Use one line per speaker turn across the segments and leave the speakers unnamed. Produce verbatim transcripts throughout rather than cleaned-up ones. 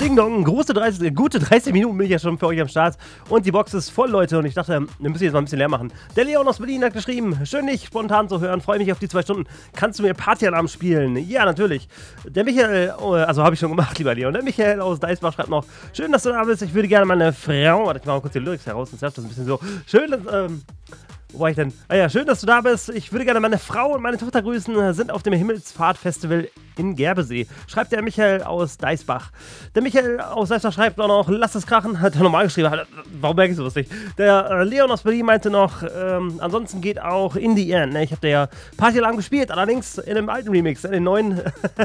Ding Dong, große dreißig, gute dreißig Minuten bin ich ja schon für euch am Start. Und die Box ist voll, Leute. Und ich dachte, wir müssen jetzt mal ein bisschen leer machen. Der Leon aus Berlin hat geschrieben, schön dich spontan zu hören. Freue mich auf die zwei Stunden. Kannst du mir Partyalarm spielen? Ja, natürlich. Der Michael, also habe ich schon gemacht, lieber Leon. Der Michael aus Deisbach schreibt noch, schön, dass du da bist. Ich würde gerne meine Frau, warte, ich mache mal kurz die Lyrics heraus, sonst das ein bisschen so. Schön, dass, ähm, wo war ich denn? Ah ja, schön, dass du da bist. Ich würde gerne meine Frau und meine Tochter grüßen. Sind auf dem Himmelsfahrt-Festival in Gerbesee. Schreibt der Michael aus Deisbach. Der Michael aus Deisbach schreibt auch noch, lass es krachen. Hat er normal geschrieben. Warum merke ich sowas nicht? Der äh, Leon aus Berlin meinte noch, ähm, ansonsten geht auch In the End. Ne? Ich habe da ja Partyalarm gespielt, allerdings in einem alten Remix. In den neuen.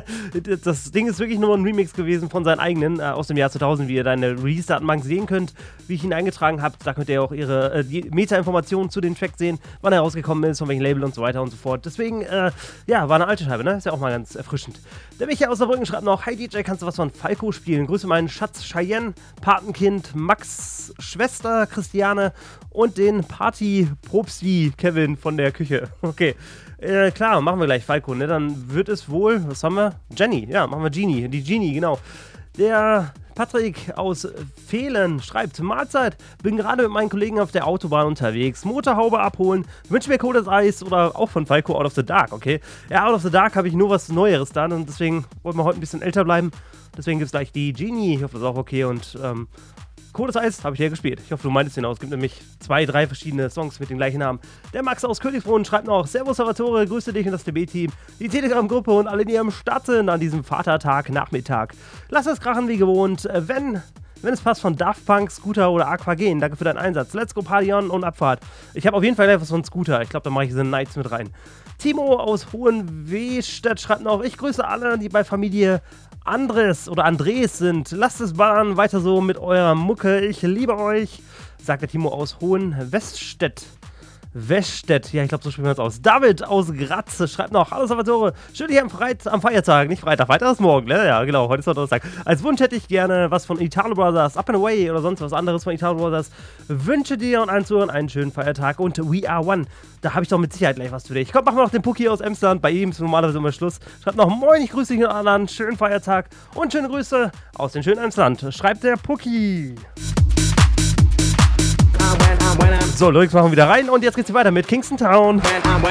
Das Ding ist wirklich nur ein Remix gewesen von seinen eigenen, äh, aus dem Jahr zweitausend, wie ihr da in der Release-Datenbank sehen könnt, wie ich ihn eingetragen habe. Da könnt ihr auch ihre äh, die Meta-Informationen zu den Tracks sehen, wann er rausgekommen ist, von welchem Label und so weiter und so fort. Deswegen, äh, ja, war eine alte Scheibe, ne? Ist ja auch mal ganz erfrischend. Der Michael aus Saarbrücken schreibt noch, hi D J, kannst du was von Falco spielen? Grüße meinen Schatz Cheyenne, Patenkind Max, Schwester Christiane und den Party-Propsti Kevin von der Küche. Okay, äh, klar, machen wir gleich Falco, ne? Dann wird es wohl, was haben wir? Jenny, ja, machen wir Genie, die Genie, genau. Der Patrick aus Fehlen schreibt, Mahlzeit, bin gerade mit meinen Kollegen auf der Autobahn unterwegs, Motorhaube abholen, wünsche mir Codes Eis oder auch von Falco Out of the Dark, okay? Ja, Out of the Dark habe ich nur was Neueres da und deswegen wollten wir heute ein bisschen älter bleiben, deswegen gibt es gleich die Genie, ich hoffe, das ist auch okay und ähm, Codes Eis habe ich ja gespielt. Ich hoffe, du meintest den aus. Es gibt nämlich zwei, drei verschiedene Songs mit dem gleichen Namen. Der Max aus Königsbrunn schreibt noch, Servus Salvatore, grüße dich und das T B-Team, die Telegram-Gruppe und alle, die am Start sind an diesem Vatertag, Nachmittag. Lass es krachen wie gewohnt. Wenn, wenn es passt, von Daft Punk, Scooter oder Aqua gehen. Danke für deinen Einsatz. Let's go Party on und Abfahrt. Ich habe auf jeden Fall etwas von Scooter. Ich glaube, da mache ich The Nights mit rein. Timo aus Hohenwestedt schreibt noch, ich grüße alle, die bei Familie Andres oder Andres sind. Lasst es ballern, weiter so mit eurer Mucke. Ich liebe euch, sagt der Timo aus Hohenwestedt. Westedt, ja, ich glaube, so sprechen wir das aus. David aus Graz schreibt noch, hallo Salvatore, schön hier am, Freit am Feiertag, nicht Freitag, Freitag ist morgen, ne? Ja, genau, heute ist Donnerstag. Als Wunsch hätte ich gerne was von Italo Brothers, Up and Away oder sonst was anderes von Italo Brothers. Wünsche dir und allen Zuhörern einen schönen Feiertag und We Are One. Da habe ich doch mit Sicherheit gleich was für dich. Komm, machen wir noch den Pucki aus Emsland, bei ihm ist normalerweise immer Schluss. Schreibt noch, moin, ich grüße dich und anderen, schönen Feiertag und schöne Grüße aus dem schönen Emsland. Schreibt der Pucki. So, Lyrics machen wir wieder rein und jetzt geht's hier weiter mit Kingston Town.